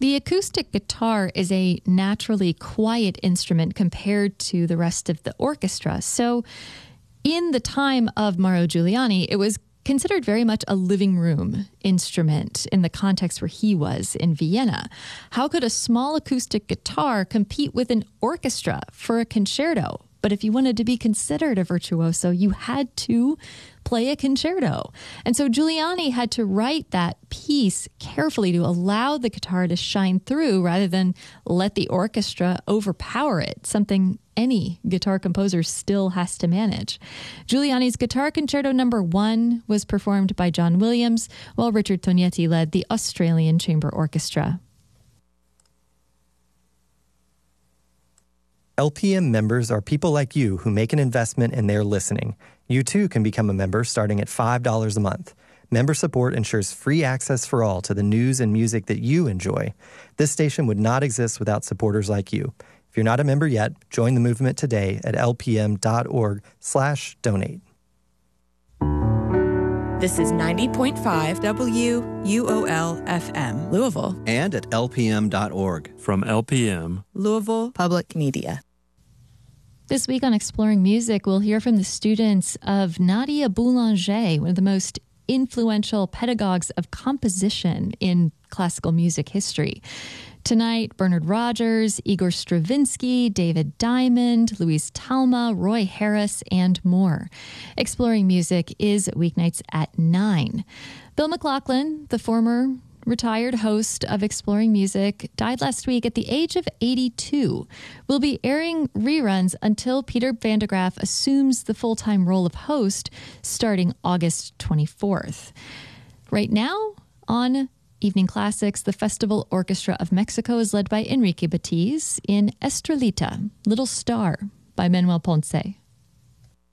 The acoustic guitar is a naturally quiet instrument compared to the rest of the orchestra. So in the time of Mauro Giuliani, it was considered very much a living room instrument in the context where he was in Vienna. How could a small acoustic guitar compete with an orchestra for a concerto? But if you wanted to be considered a virtuoso, you had to play a concerto. And so Giuliani had to write that piece carefully to allow the guitar to shine through rather than let the orchestra overpower it, something any guitar composer still has to manage. Giuliani's Guitar Concerto No. 1 was performed by John Williams, while Richard Tognetti led the Australian Chamber Orchestra. LPM members are people like you who make an investment in their listening. You too can become a member starting at $5 a month. Member support ensures free access for all to the news and music that you enjoy. This station would not exist without supporters like you. If you're not a member yet, join the movement today at lpm.org/donate. This is 90.5 WUOL-FM, Louisville. And at lpm.org. From LPM, Louisville Public Media. This week on Exploring Music, we'll hear from the students of Nadia Boulanger, one of the most influential pedagogues of composition in classical music history. Tonight, Bernard Rogers, Igor Stravinsky, David Diamond, Louise Talma, Roy Harris, and more. Exploring Music is weeknights at 9. Bill McLaughlin, the former retired host of Exploring Music, died last week at the age of 82. We'll be airing reruns until Peter Van de Graaff assumes the full-time role of host starting August 24th. Right now, on Evening Classics, the Festival Orchestra of Mexico is led by Enrique Batiz in Estrellita, Little Star by Manuel Ponce.